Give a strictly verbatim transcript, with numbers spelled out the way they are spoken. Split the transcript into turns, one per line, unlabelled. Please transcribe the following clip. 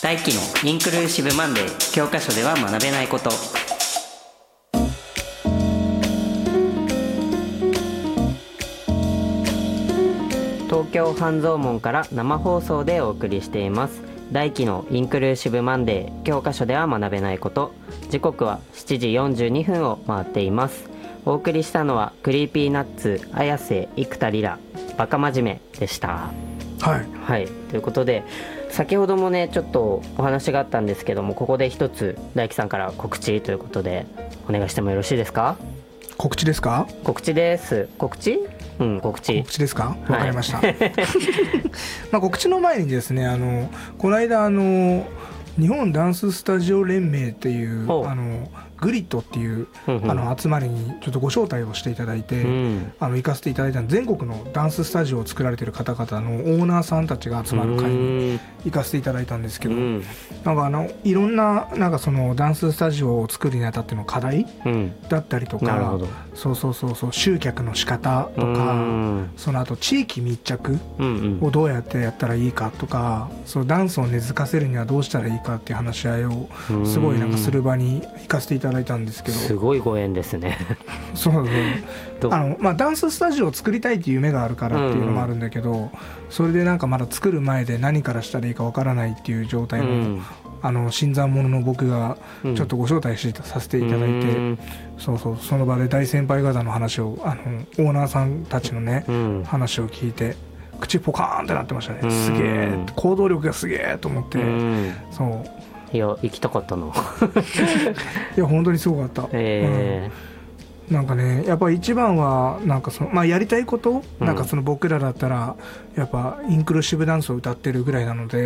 大輝のインクルーシブマンデー、教科書では学べないこと。東京半蔵門から生放送でお送りしています大輝のインクルーシブマンデー、教科書では学べないこと。時刻はしちじよんじゅうにふんを回っています。お送りしたのはクリーピーナッツ、綾瀬、生田リラ、バカ真面目でした。
はい、
はい、ということで先ほどもねちょっとお話があったんですけども、ここで一つ大輝さんから告知ということでお願いしてもよろしいですか？
告知ですか？
告知です。告知？うん告知
告知ですか？わかりました、
はい
まあ告知の前にですね、あのこの間あの日本ダンススタジオ連盟っていうあのグリッドっていう、うんうん、あの集まりにちょっとご招待をしていただいて、うん、あの行かせていただいた全国のダンススタジオを作られている方々のオーナーさんたちが集まる会に行かせていただいたんですけど、うん、なんかあのいろんな、なんかそのダンススタジオを作るにあたっての課題、うん、だったりとか、そうそうそうそう、集客の仕方とか、うん、その後地域密着をどうやってやったらいいかとか、うんうん、そのダンスを根付かせるにはどうしたらいいかっていう話し合いをすごいなんかする場に行かせていただいていただいたんですけど、
すごいご縁ですね
そうそうあの、まあ、ダンススタジオを作りたいっていう夢があるからっていうのもあるんだけど、うんうん、それでなんかまだ作る前で何からしたらいいかわからないっていう状態の、うん、あの新参者の僕がちょっとご招待してさせていただいて、うん、そうそう、その場で大先輩方の話を、あのオーナーさんたちのね、うん、話を聞いて口ポカーンってなってましたね、うん、すげえ、行動力がすげえと思って、うん、そう
いや行きたかったの
いや本当にすごかった、えーうん、なんかねやっぱり一番はなんかその、まあ、やりたいこと、うん、なんかその僕らだったらやっぱインクルーシブダンスを歌ってるぐらいなので、